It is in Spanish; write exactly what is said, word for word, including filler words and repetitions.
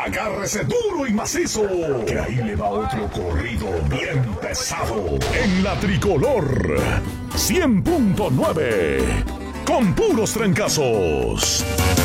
Agárrese duro y macizo, que ahí le va otro corrido bien pesado. En la Tricolor cien punto nueve, con puros trancazos.